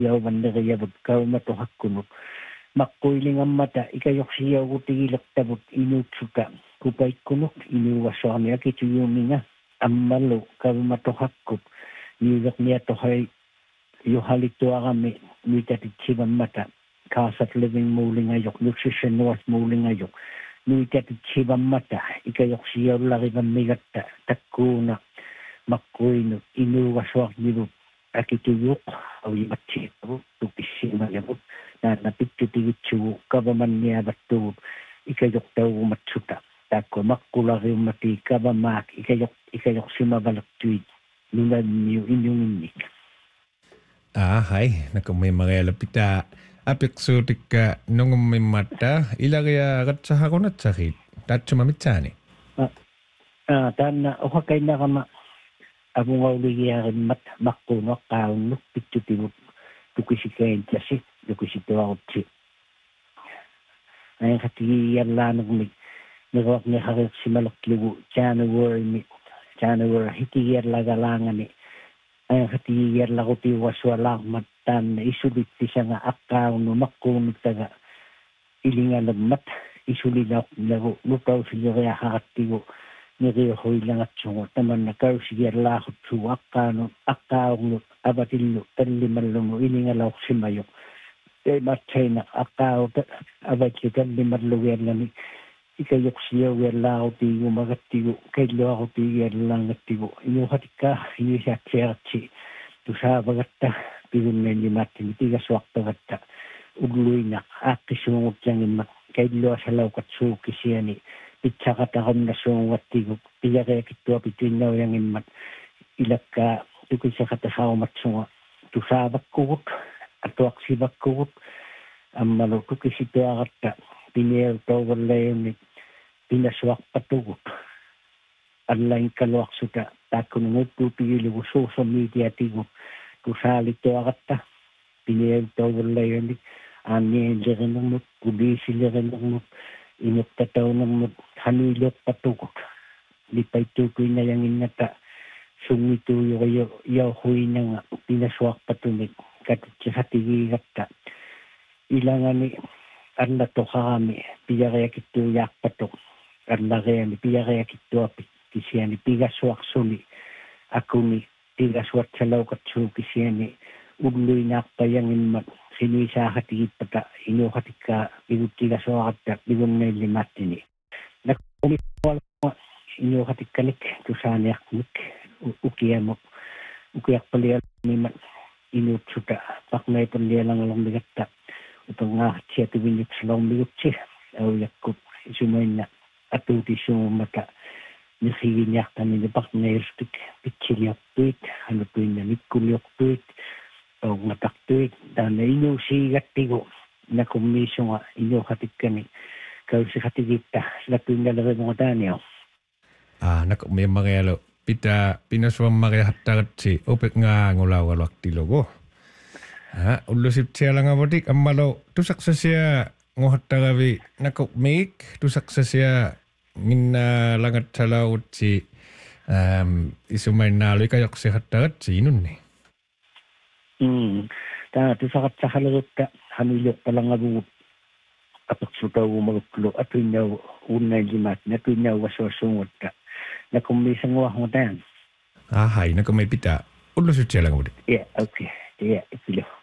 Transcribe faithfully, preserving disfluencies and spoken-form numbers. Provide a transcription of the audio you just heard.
yauvanneriyavut kaumatohakkunut makkuilingammata ikayorsiyaugutigilertavut inuutsuta kupaikkunut inuugassuarni akituyuuminga ammalu kaumatohakkut niuverniatohai johalittuarami nuitatitsivamata kaasat living muulingajok nutritionuas muulingajok nuitatitsivamata ikayorsiyaullarivammigatta takkuuna makkuinut inuugassuarnivut akituyuq awimatsiivut tukissiimajavut naanapittutigitsugu kavamanniavattugut ikayortaugumatsuta taakku makkulariummati kavamaak ikayor ikayorsimavalertuit nunanniu inyunginnik. Ah, hai, nakumay mga pita apiksutikka nungumimata ilaria ratsahakunat sakit. Tatsumamitsani. Ah, ah, tanna ohakainakama avungauligiarimmat makkuno qaunnu pittutivut tukisikaintasi tukisituarutsi. Ay katigiyallaanugmik nirwaqni hariqsimalaqlugu January January hitigiallagalaangani ay hatigiallaqutiuassualaarmat taanna isulittisanga aqqaarnu makkuunuttaga ilingalammat isulilaaqlagu nutausileriaharattigu neriuhuilangatsugu tamanna kausigiallaarutsugu aqqaanu aqqaarnut avatillu tallimallungu ilingalauqsimayo ematsaina aqqaaruta avatli tallimallugiallani ikayoqsiaugiallaarutiigu magattigu kailluarutiigiallaangattigu inuhatikkaa inuisaatsiaratsi tusaavagatta pigunnainnimaаттimi tigassuartagatta ulluinaq aaqqisuungutjangimmat kailluasalauqatsuukkisiani pitsaqataqamnassuunguattigu piyariakittua pituinnaujangimmat ilakkaa tukisaqatasaumatsunga tusaavakkugut atuaqsivakkugut ammalu tukisituaqatta pinieltouvallayunni pinasuarpatugut allainkaluarsuta taakkununguttuupigilugu social mediatigu tusaalituaqatta pinieltouvallayunni aanniillerinermut puliisillerinermut inuqtataunermut hanuiluoppatugut lipaittuukuinnayanginnata sungituuyoriyo yauhuinanga pinasuarpatumik katitsihatigiigatta ilangani allatoqarami piyariakittuujaarpatuq allariani piyariakittuapi kisiani pigassuarsuni akuni pigassuatsalauqatsuu kisiani ulluinaarpayangimmat sinuisaahatigipata inuuhatikkaa piguttigassuaqatta pigunnaillimattini nakkumiqalma inuuhatikkanik tusaaniarmik ukiamuk ukiarpalialmimat inuutsuta paqnaipallialangalormigatta upangaartiatuvinjutsalormigutsi auyakkut isumainna atuutissuummata nirrigiñartamini paqnairtuk pitsiliortuit hanutuinna mikkuliortuit augngatartuit taana inuusiigattigu nakummiisunga inuuhatikkani kausiqatigitta latuinnalerivunga taaniao. Ah, nakummiammagialu pita pinasuammariahattaratsi upik ngaangulaugaluartilugu. Ah, ullusipsialangavotik ammalo tusaqsasia ngohattaravi nakupmiik tusaqsasia minna langatsalauutsi um, isumainaalu ikajoqsihattaratsi inunni. Hmm, taa tusaqatsahalerutta hanuiluoqqalangavugut apeqsutaugumaruklu atuinnau uunnaillimaat natuinnau wasuassuungatta nakummiisanguarmutaan. Ah, hai nakumai pita ullusipsialangavotik. Yeah, okay. Yeah, it's